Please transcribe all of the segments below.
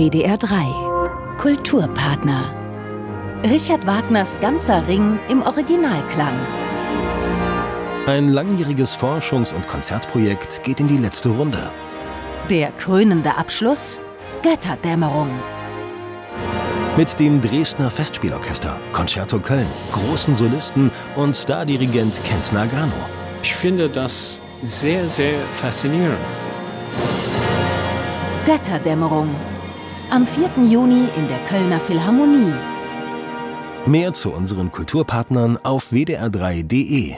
WDR 3 Kulturpartner. Richard Wagners ganzer Ring im Originalklang. Ein langjähriges Forschungs- und Konzertprojekt geht in die letzte Runde. Der krönende Abschluss: Götterdämmerung. Mit dem Dresdner Festspielorchester, Concerto Köln, großen Solisten und Stardirigent Kent Nagano. Ich finde das sehr, sehr faszinierend. Götterdämmerung. Am 4. Juni in der Kölner Philharmonie. Mehr zu unseren Kulturpartnern auf wdr3.de.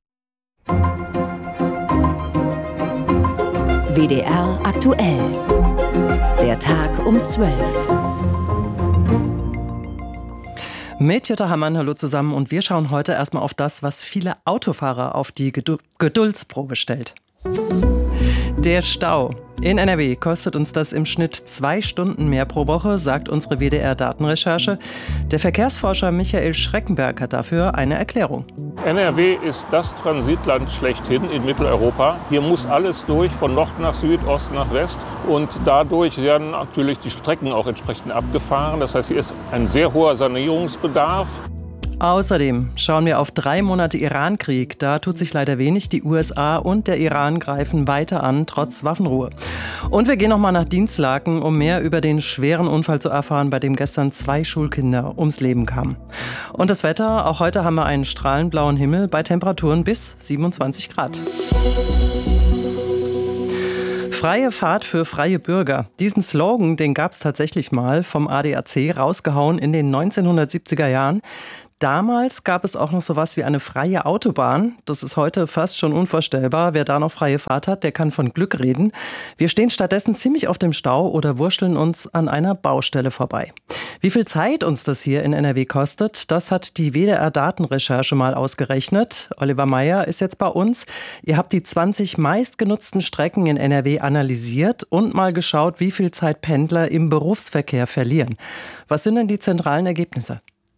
WDR aktuell. Der Tag um 12. Mit Jutta Hammann, hallo zusammen, und wir schauen heute erstmal auf das, was viele Autofahrer auf die Geduldsprobe stellt. Der Stau. In NRW kostet uns das im Schnitt 2 Stunden mehr pro Woche, sagt unsere WDR-Datenrecherche. Der Verkehrsforscher Michael Schreckenberg hat dafür eine Erklärung. NRW ist das Transitland schlechthin in Mitteleuropa. Hier muss alles durch, von Nord nach Süd, Ost nach West. Und dadurch werden natürlich die Strecken auch entsprechend abgefahren. Das heißt, hier ist ein sehr hoher Sanierungsbedarf. Außerdem schauen wir auf 3 Monate Irankrieg. Da tut sich leider wenig. Die USA und der Iran greifen weiter an, trotz Waffenruhe. Und wir gehen noch mal nach Dinslaken, um mehr über den schweren Unfall zu erfahren, bei dem gestern 2 Schulkinder ums Leben kamen. Und das Wetter: Auch heute haben wir einen strahlend blauen Himmel bei Temperaturen bis 27 Grad. Freie Fahrt für freie Bürger. Diesen Slogan, den gab es tatsächlich mal vom ADAC, rausgehauen in den 1970er Jahren. Damals gab es auch noch sowas wie eine freie Autobahn. Das ist heute fast schon unvorstellbar. Wer da noch freie Fahrt hat, der kann von Glück reden. Wir stehen stattdessen ziemlich oft im Stau oder wurschteln uns an einer Baustelle vorbei. Wie viel Zeit uns das hier in NRW kostet, das hat die WDR-Datenrecherche mal ausgerechnet. Oliver Meyer ist jetzt bei uns. Ihr habt die 20 meistgenutzten Strecken in NRW analysiert und mal geschaut, wie viel Zeit Pendler im Berufsverkehr verlieren. Was sind denn die zentralen Ergebnisse?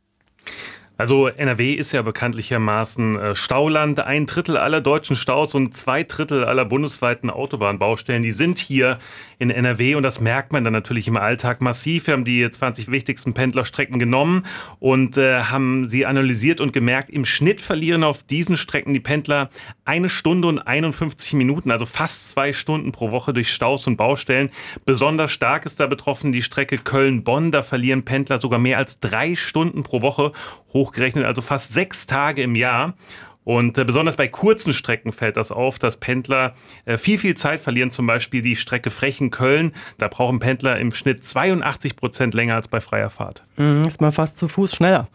Also NRW ist ja bekanntlichermaßen Stauland. 1/3 aller deutschen Staus und 2/3 aller bundesweiten Autobahnbaustellen, die sind hier in NRW. Und das merkt man dann natürlich im Alltag massiv. Wir haben die 20 wichtigsten Pendlerstrecken genommen und haben sie analysiert und gemerkt, im Schnitt verlieren auf diesen Strecken die Pendler 1 Stunde und 51 Minuten, also fast 2 Stunden pro Woche durch Staus und Baustellen. Besonders stark ist da betroffen die Strecke Köln-Bonn. Da verlieren Pendler sogar mehr als 3 Stunden pro Woche, hochgerechnet also fast 6 Tage im Jahr. Und besonders bei kurzen Strecken fällt das auf, dass Pendler viel Zeit verlieren. Zum Beispiel die Strecke Frechen-Köln. Da brauchen Pendler im Schnitt 82% länger als bei freier Fahrt. Ist mal fast zu Fuß schneller.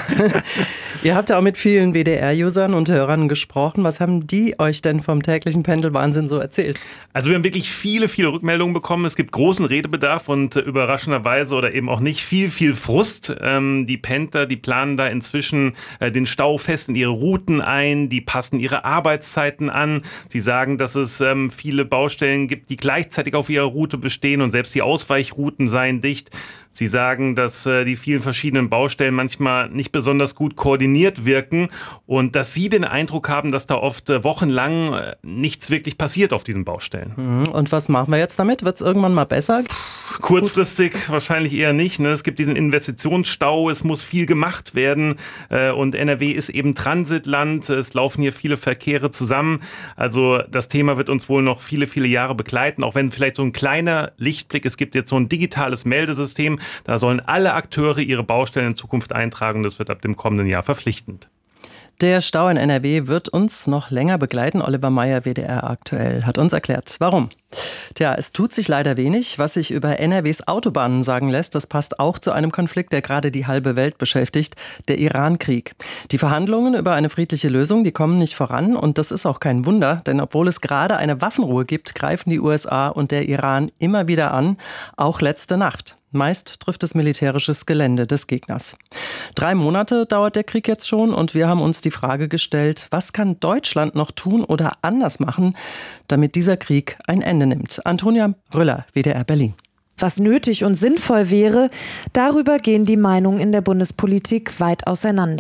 Ihr habt ja auch mit vielen WDR-Usern und Hörern gesprochen. Was haben die euch denn vom täglichen Pendelwahnsinn so erzählt? Also wir haben wirklich viele Rückmeldungen bekommen. Es gibt großen Redebedarf und überraschenderweise oder eben auch nicht viel Frust. Die Pendler, die planen da inzwischen den Stau fest in ihre Routen ein. Die passen ihre Arbeitszeiten an. Sie sagen, dass es viele Baustellen gibt, die gleichzeitig auf ihrer Route bestehen und selbst die Ausweichrouten seien dicht. Sie sagen, dass die vielen verschiedenen Baustellen manchmal nicht besonders gut koordiniert wirken und dass sie den Eindruck haben, dass da oft wochenlang nichts wirklich passiert auf diesen Baustellen. Und was machen wir jetzt damit? Wird es irgendwann mal besser? Kurzfristig wahrscheinlich eher nicht. Es gibt diesen Investitionsstau, es muss viel gemacht werden und NRW ist eben Transitland. Es laufen hier viele Verkehre zusammen. Also das Thema wird uns wohl noch viele Jahre begleiten, auch wenn vielleicht so ein kleiner Lichtblick, es gibt jetzt so ein digitales Meldesystem. Da sollen alle Akteure ihre Baustellen in Zukunft eintragen. Das wird ab dem kommenden Jahr verpflichtend. Der Stau in NRW wird uns noch länger begleiten. Oliver Meyer, WDR aktuell, hat uns erklärt, warum. Tja, es tut sich leider wenig. Was sich über NRWs Autobahnen sagen lässt, das passt auch zu einem Konflikt, der gerade die halbe Welt beschäftigt, der Irankrieg. Die Verhandlungen über eine friedliche Lösung, die kommen nicht voran. Und das ist auch kein Wunder, denn obwohl es gerade eine Waffenruhe gibt, greifen die USA und der Iran immer wieder an, auch letzte Nacht. Meist trifft es militärisches Gelände des Gegners. 3 Monate dauert der Krieg jetzt schon und wir haben uns die Frage gestellt, was kann Deutschland noch tun oder anders machen, damit dieser Krieg ein Ende nimmt? Antonia Rüller, WDR Berlin. Was nötig und sinnvoll wäre, darüber gehen die Meinungen in der Bundespolitik weit auseinander.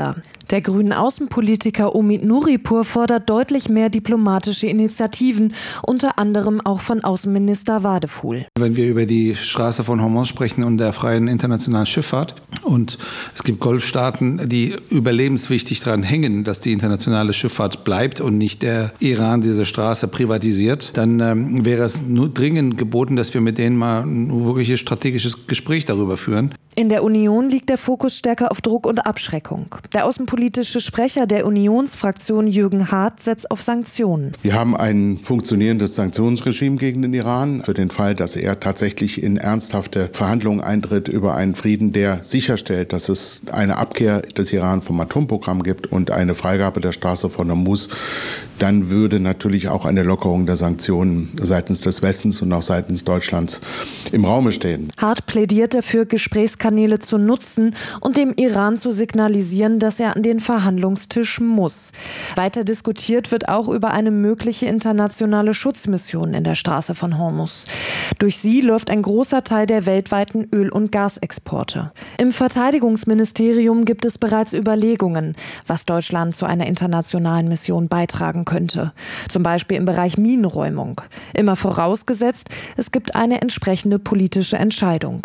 Der grünen Außenpolitiker Omid Nuripur fordert deutlich mehr diplomatische Initiativen, unter anderem auch von Außenminister Wadefuhl. Wenn wir über die Straße von Hormuz sprechen und der freien internationalen Schifffahrt und es gibt Golfstaaten, die überlebenswichtig daran hängen, dass die internationale Schifffahrt bleibt und nicht der Iran diese Straße privatisiert, dann wäre es nur dringend geboten, dass wir mit denen mal ein wirkliches strategisches Gespräch darüber führen. In der Union liegt der Fokus stärker auf Druck und Abschreckung. Der außenpolitische Sprecher der Unionsfraktion Jürgen Hart setzt auf Sanktionen. Wir haben ein funktionierendes Sanktionsregime gegen den Iran. Für den Fall, dass er tatsächlich in ernsthafte Verhandlungen eintritt über einen Frieden, der sicherstellt, dass es eine Abkehr des Iran vom Atomprogramm gibt und eine Freigabe der Straße von Hormuz, dann würde natürlich auch eine Lockerung der Sanktionen seitens des Westens und auch seitens Deutschlands im Raume stehen. Hart plädiert dafür, Gesprächskanäle zu nutzen und dem Iran zu signalisieren, dass er an den Verhandlungstisch muss. Weiter diskutiert wird auch über eine mögliche internationale Schutzmission in der Straße von Hormuz. Durch sie läuft ein großer Teil der weltweiten Öl- und Gasexporte. Im Verteidigungsministerium gibt es bereits Überlegungen, was Deutschland zu einer internationalen Mission beitragen könnte. Zum Beispiel im Bereich Minenräumung. Immer vorausgesetzt, es gibt eine entsprechende politische Entscheidung.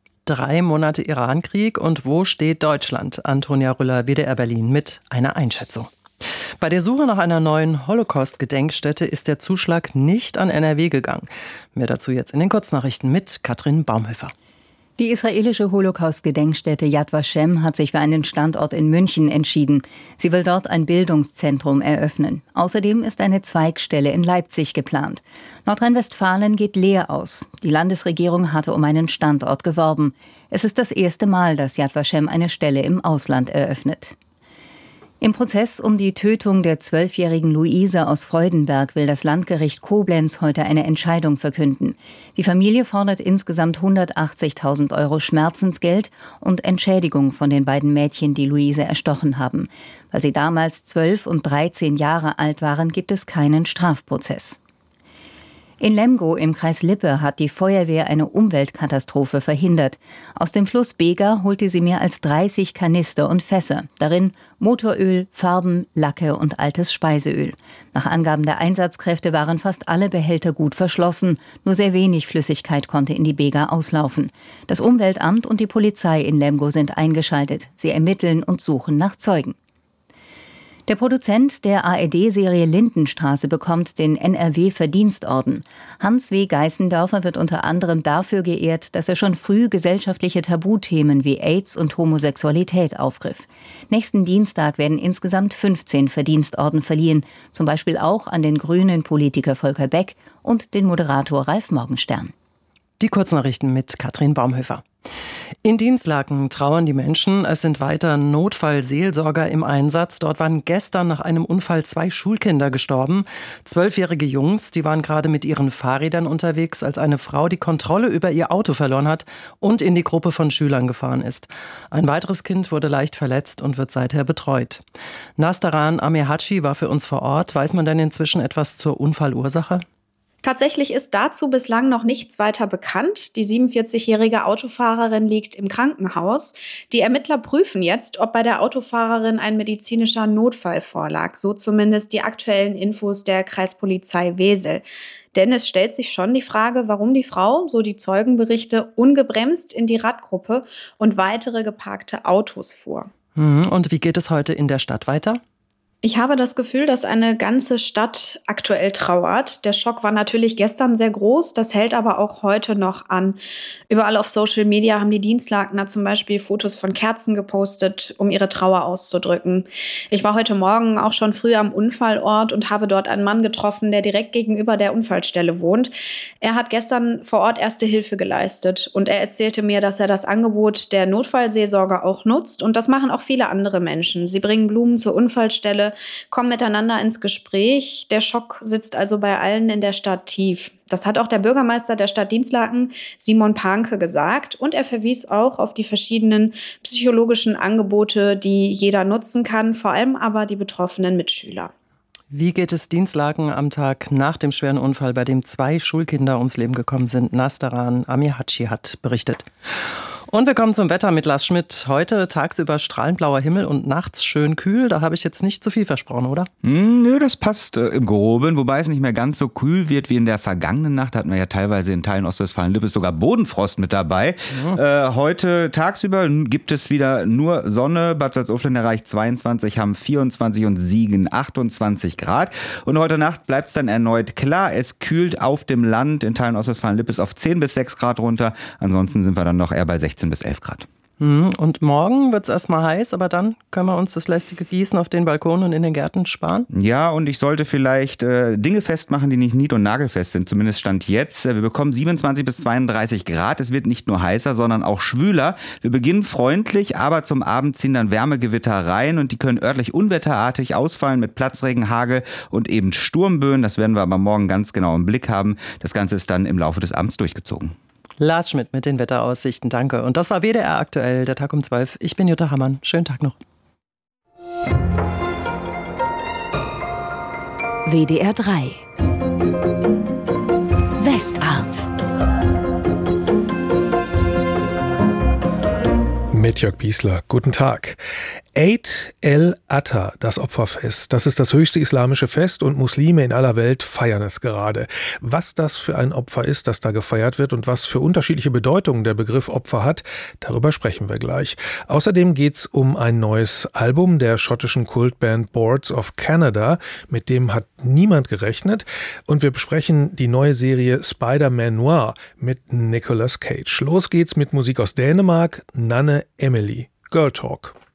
3 Monate Irankrieg und wo steht Deutschland? Antonia Rüller, WDR Berlin, mit einer Einschätzung. Bei der Suche nach einer neuen Holocaust-Gedenkstätte ist der Zuschlag nicht an NRW gegangen. Mehr dazu jetzt in den Kurznachrichten mit Katrin Baumhöfer. Die israelische Holocaust-Gedenkstätte Yad Vashem hat sich für einen Standort in München entschieden. Sie will dort ein Bildungszentrum eröffnen. Außerdem ist eine Zweigstelle in Leipzig geplant. Nordrhein-Westfalen geht leer aus. Die Landesregierung hatte um einen Standort geworben. Es ist das erste Mal, dass Yad Vashem eine Stelle im Ausland eröffnet. Im Prozess um die Tötung der 12-jährigen Luise aus Freudenberg will das Landgericht Koblenz heute eine Entscheidung verkünden. Die Familie fordert insgesamt 180.000 € Schmerzensgeld und Entschädigung von den beiden Mädchen, die Luise erstochen haben. Weil sie damals 12 und 13 Jahre alt waren, gibt es keinen Strafprozess. In Lemgo im Kreis Lippe hat die Feuerwehr eine Umweltkatastrophe verhindert. Aus dem Fluss Bega holte sie mehr als 30 Kanister und Fässer. Darin Motoröl, Farben, Lacke und altes Speiseöl. Nach Angaben der Einsatzkräfte waren fast alle Behälter gut verschlossen. Nur sehr wenig Flüssigkeit konnte in die Bega auslaufen. Das Umweltamt und die Polizei in Lemgo sind eingeschaltet. Sie ermitteln und suchen nach Zeugen. Der Produzent der ARD-Serie Lindenstraße bekommt den NRW-Verdienstorden. Hans W. Geißendörfer wird unter anderem dafür geehrt, dass er schon früh gesellschaftliche Tabuthemen wie AIDS und Homosexualität aufgriff. Nächsten Dienstag werden insgesamt 15 Verdienstorden verliehen, zum Beispiel auch an den grünen Politiker Volker Beck und den Moderator Ralf Morgenstern. Die Kurznachrichten mit Katrin Baumhöfer. In Dinslaken trauern die Menschen. Es sind weiter Notfallseelsorger im Einsatz. Dort waren gestern nach einem Unfall 2 Schulkinder gestorben. 12-jährige Jungs, die waren gerade mit ihren Fahrrädern unterwegs, als eine Frau die Kontrolle über ihr Auto verloren hat und in die Gruppe von Schülern gefahren ist. Ein weiteres Kind wurde leicht verletzt und wird seither betreut. Nastaran Amirhachi war für uns vor Ort. Weiß man denn inzwischen etwas zur Unfallursache? Tatsächlich ist dazu bislang noch nichts weiter bekannt. Die 47-jährige Autofahrerin liegt im Krankenhaus. Die Ermittler prüfen jetzt, ob bei der Autofahrerin ein medizinischer Notfall vorlag. So zumindest die aktuellen Infos der Kreispolizei Wesel. Denn es stellt sich schon die Frage, warum die Frau, so die Zeugenberichte, ungebremst in die Radgruppe und weitere geparkte Autos fuhr. Und wie geht es heute in der Stadt weiter? Ich habe das Gefühl, dass eine ganze Stadt aktuell trauert. Der Schock war natürlich gestern sehr groß, das hält aber auch heute noch an. Überall auf Social Media haben die Dinslakener zum Beispiel Fotos von Kerzen gepostet, um ihre Trauer auszudrücken. Ich war heute Morgen auch schon früh am Unfallort und habe dort einen Mann getroffen, der direkt gegenüber der Unfallstelle wohnt. Er hat gestern vor Ort Erste Hilfe geleistet und er erzählte mir, dass er das Angebot der Notfallseelsorge auch nutzt und das machen auch viele andere Menschen. Sie bringen Blumen zur Unfallstelle, kommen miteinander ins Gespräch. Der Schock sitzt also bei allen in der Stadt tief. Das hat auch der Bürgermeister der Stadt Dinslaken, Simon Panke, gesagt. Und er verwies auch auf die verschiedenen psychologischen Angebote, die jeder nutzen kann, vor allem aber die betroffenen Mitschüler. Wie geht es Dinslaken am Tag nach dem schweren Unfall, bei dem 2 Schulkinder ums Leben gekommen sind? Nastaran Amirhachi hat berichtet. Und wir kommen zum Wetter mit Lars Schmidt. Heute tagsüber strahlend blauer Himmel und nachts schön kühl. Da habe ich jetzt nicht zu viel versprochen, oder? Nö, das passt im Groben. Wobei es nicht mehr ganz so kühl wird wie in der vergangenen Nacht. Da hatten wir ja teilweise in Teilen Ostwestfalen-Lippe sogar Bodenfrost mit dabei. Heute tagsüber gibt es wieder nur Sonne. Bad Salzuflen erreicht 22, Hamm 24 und Siegen 28 Grad. Und heute Nacht bleibt es dann erneut klar. Es kühlt auf dem Land in Teilen Ostwestfalen-Lippe auf 10 bis 6 Grad runter. Ansonsten sind wir dann noch eher bei 16 bis 11 Grad. Und morgen wird es erstmal heiß, aber dann können wir uns das lästige Gießen auf den Balkonen und in den Gärten sparen. Ja, und ich sollte vielleicht Dinge festmachen, die nicht nied- und nagelfest sind. Zumindest Stand jetzt. Wir bekommen 27 bis 32 Grad. Es wird nicht nur heißer, sondern auch schwüler. Wir beginnen freundlich, aber zum Abend ziehen dann Wärmegewitter rein und die können örtlich unwetterartig ausfallen mit Platzregen, Hagel und eben Sturmböen. Das werden wir aber morgen ganz genau im Blick haben. Das Ganze ist dann im Laufe des Abends durchgezogen. Lars Schmidt mit den Wetteraussichten, danke. Und das war WDR aktuell, der Tag um 12. Ich bin Jutta Hammann. Schönen Tag noch. WDR 3 Westart mit Jörg Biesler. Guten Tag. Eid el-Adha, das Opferfest, das ist das höchste islamische Fest und Muslime in aller Welt feiern es gerade. Was das für ein Opfer ist, das da gefeiert wird und was für unterschiedliche Bedeutungen der Begriff Opfer hat, darüber sprechen wir gleich. Außerdem geht's um ein neues Album der schottischen Kultband Boards of Canada, mit dem hat niemand gerechnet. Und wir besprechen die neue Serie Spider-Man Noir mit Nicolas Cage. Los geht's mit Musik aus Dänemark, Nanne Emily, Girl Talk.